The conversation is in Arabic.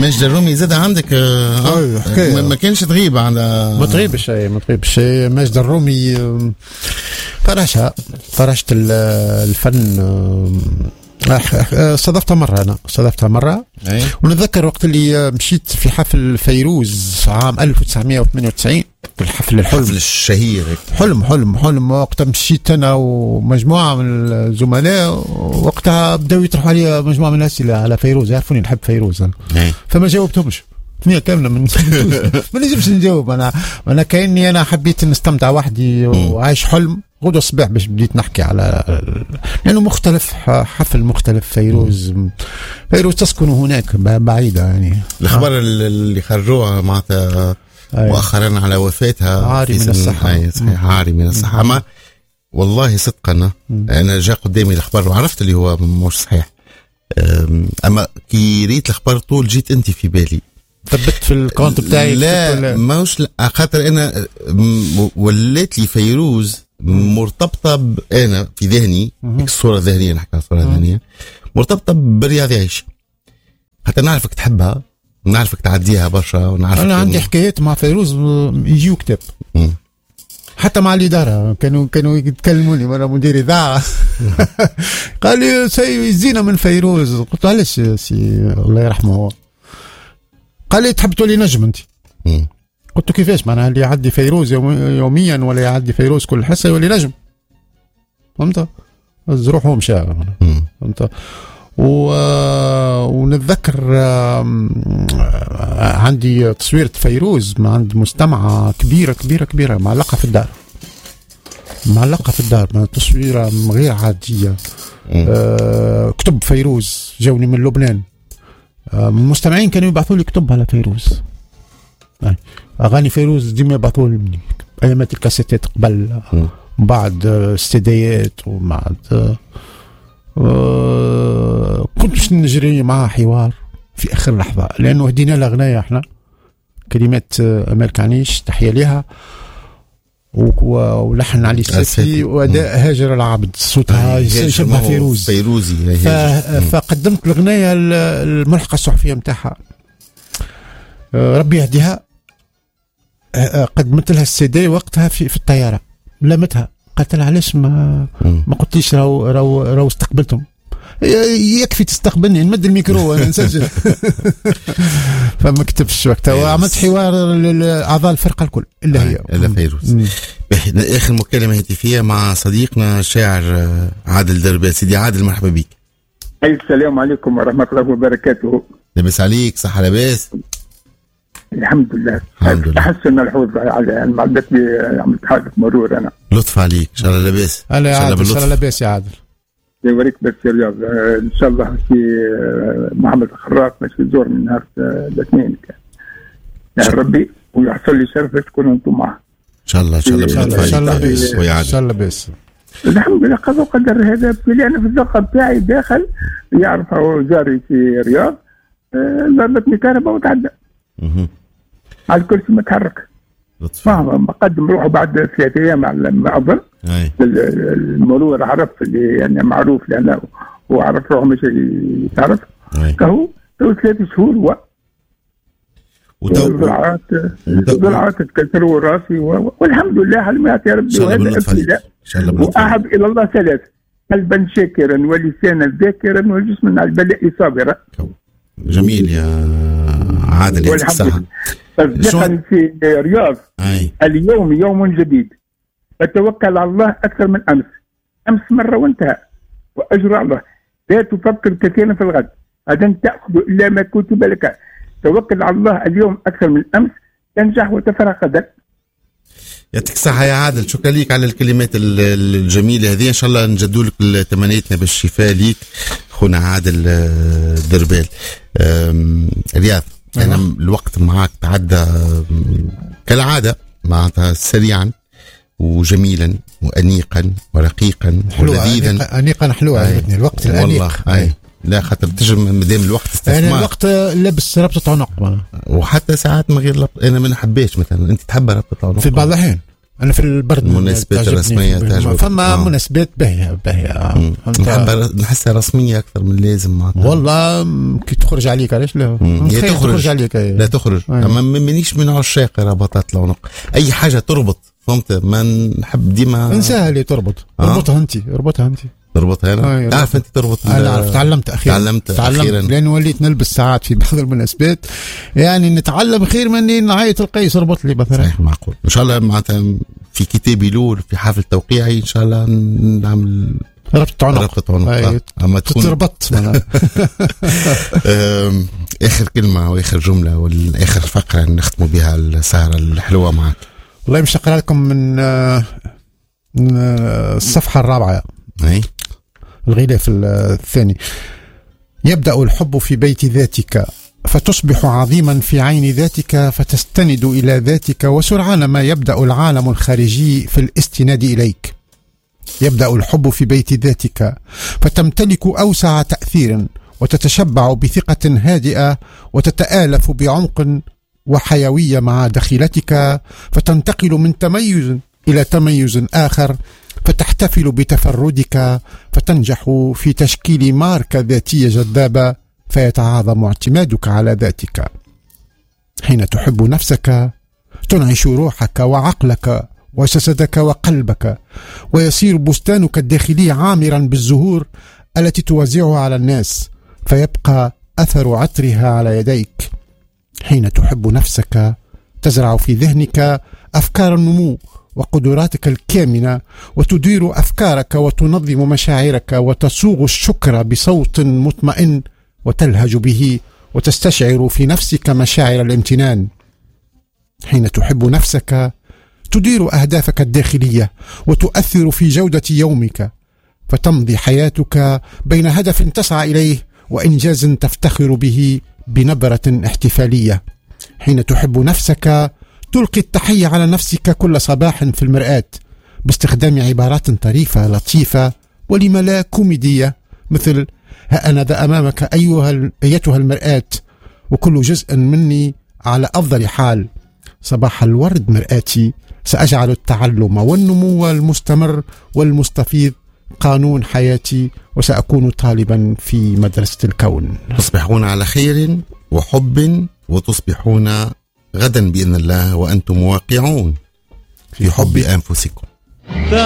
ماجد الرومي زاد عندك ما كانش تغيب على ما تغيبش ماجد الرومي فرشت الفن. صادفتها مرة ونتذكر وقت اللي مشيت في حفل فيروز عام 1998 في الحفل الحفل الشهير حلم وقتها مشيت أنا ومجموعة من الزملاء. وقتها بدأوا يطرحوا علي مجموعة من الأسئلة على فيروز، يعرفوني نحب فيروز أنا. فما جاوبتهمش ثنية كاملة ما نجمش نجاوب. أنا كأني أنا حبيت نستمتع وحدي وعايش حلم. غدوة الصباح باش بديت نحكي على لأنه مختلف، حفل مختلف. فيروز تسكن هناك بعيدة يعني. الأخبار اللي خرجوها معناتها مؤخرا على وفاتها عاري من الصحة. صحيح عاري من الصحة. ما والله صدقا أنا جاء قدامي الأخبار وعرفت اللي هو مش صحيح، أما كي ريت الأخبار طول جيت أنت في بالي. ثبت في الكونت بتاعي. لا ماهوش خاطر أنا ولات لي فيروز مرتبطة أنا في ذهني الصورة الذهنية، نحكي الصورة الذهنية مرتبطة بالرياض يعيش. حتى نعرفك تحبها ونعرفك تعديها برشا ونعرفك. أنا عندي حكايات مع فيروز يجيو كتاب حتى مع الإدارة. كانوا يتكلموني مرة مدير إذاعة قال لي سيزينا من فيروز. قلت علاش سي الله يرحمه هو؟ قال لي تحب تولي نجم أنت. قلت له كيفاش؟ معناها اللي يعدي فيروز يوميا ولا يعدي فيروز كل حصة يولي نجم. فهمت؟ روحه ومشى. فهمت؟ ونتذكر عندي تصويرة فيروز مع عند مستمعة كبيرة معلقة في الدار تصويرة غير عادية. كتب فيروز جوني من لبنان، المستمعين كانوا يبعثوا لي كتب على فيروز. أغاني فيروز ديما يبعثوا لي أيامات الكاسيتات قبل بعد استديات وبعد كنت باش نجري معها حوار في آخر لحظة، لأنه هدينا لغناية احنا كلمات أمال كعنيش تحية لها ولحن علي السيسي وأداء هاجر العابد. صوتها يشبه فيروزي. فقدمت الغناية الملحقة الصحفية متاعها ربي يهديها. قدمت لها السيدي وقتها في الطيارة، لمتها قالت لها علاش ما قلتليش راو استقبلتم؟ يكفي تستقبلني نمد الميكرو وانا نسجل. فما كتبش وقتها وعملت حوار لاعضاء الفرقه الكل الا هي فيروز. اخر مكالمه هاتفيه مع صديقنا الشاعر عادل دربال. سيدي عادل مرحبا بك. السلام عليكم ورحمه الله وبركاته. لاباس عليك؟ صحه لاباس؟ الحمد لله. تحسن ملحوظ على المعدات اللي عملت حادث مرور. انا لطف عليك ان شاء الله لاباس. ان شاء الله لاباس يا عادل. يوريك بس يا رياض ان شاء الله في محمد الخراف مش يزور من نهار الاثنين كان يا ربي ويحصل لي شرف تكون انتم معه ان شاء الله. ان شاء الله بس الحمد لله قضى وقدر. هذا اللي انا في الزقه بتاعي داخل يعرف هو جاري في الرياض ضربتني كهرباء وتعدى على الكرسي متحرك. ما قدم روحه بعد 3 أيام على ما أظن. المرور عرف اللي يعني معروف لأنه هو عرف روحه مش يتعرف. كهو 3 شهور ضلعات تكسروا راسي والحمد لله على ما يا ربي. وهذا ابتلاء وأحب إلى الله 3: قلبا شاكرا ولسانا ذاكرا وجسما على البلاء صابرا. جميل يا عادل. والحمد لله في رياض. اليوم يوم جديد، فتوكل على الله أكثر من أمس مرة وانتهى، وأجر الله. لا تفكر كثيرا في الغد، غدا تأخذ إلا ما كتب لك. توكل على الله اليوم أكثر من أمس، تنجح وتفرح غدا. يعطيك الصحة يا عادل، شكرا ليك على الكلمات الجميلة هذه. إن شاء الله نجدوا لك تمنياتنا بالشفاء ليك خونا عادل دربال. رياض أنا الوقت معك تعدى كالعادة معناتها سريعا وجميلا وأنيقا ورقيقا ولذيذا. أنيقا حلوة عجبتني الوقت الأنيق. والله لا خاطر تجم مدام الوقت استثمار. أنا الوقت لبس ربطة عنق وحتى ساعات من غير أنا ما نحبش. مثلا أنت تحب ربطة عنق في بعض الأحيان انا في البرد المناسبات الرسميه تعجبني. فما مناسبات باهيه نحسها رسميه اكثر من لازم والله. كي تخرج عليك علاش لا تخرج عليك لا تخرج. اما مانيش من عشاق ربطات العنق، اي حاجه تربط فهمت. ما نحب ديما انساها اللي تربط. اربطها انت تربطها انا تعرف انت تربط. انا عارف تعلمت اخيرا لان وليت نلبس ساعات في بعض المناسبات. يعني نتعلم خير من اني نعيط القيس اربط لي مثلا. صحيح معقول. ان شاء الله معناتها في كتابي لول في حفل توقيعي ان شاء الله نعمل ربط عنق. اما تربط اخر كلمه واخر جمله واخر فقره نختموا بها السهره الحلوه معك. والله مش اقرا لكم من الصفحه الرابعه الغلاف الثاني. يبدأ الحب في بيت ذاتك فتصبح عظيما في عين ذاتك فتستند إلى ذاتك، وسرعان ما يبدأ العالم الخارجي في الاستناد إليك. يبدأ الحب في بيت ذاتك فتمتلك أوسع تأثير وتتشبع بثقة هادئة وتتآلف بعمق وحيوية مع دخيلتك، فتنتقل من تميز إلى تميز آخر، فتحتفل بتفردك، فتنجح في تشكيل ماركة ذاتية جذابة، فيتعاظم اعتمادك على ذاتك. حين تحب نفسك تنعش روحك وعقلك وجسدك وقلبك، ويصير بستانك الداخلي عامرا بالزهور التي توزعها على الناس، فيبقى أثر عطرها على يديك. حين تحب نفسك تزرع في ذهنك أفكار النمو وقدراتك الكامنة، وتدير أفكارك وتنظم مشاعرك، وتصوغ الشكر بصوت مطمئن وتلهج به، وتستشعر في نفسك مشاعر الامتنان. حين تحب نفسك تدير أهدافك الداخلية وتؤثر في جودة يومك، فتمضي حياتك بين هدف تسعى إليه وإنجاز تفتخر به بنبرة احتفالية. حين تحب نفسك تلقي التحية على نفسك كل صباح في المرآة باستخدام عبارات طريفة لطيفة ولم لا كوميدية، مثل: ها أنا ذا أمامك أيتها المرآة، وكل جزء مني على أفضل حال. صباح الورد مرآتي، سأجعل التعلم والنمو المستمر والمستفيض قانون حياتي، وسأكون طالبا في مدرسة الكون. تصبحون على خير وحب، وتصبحون غدا بإذن الله وأنتم واقعون في حب أنفسكم.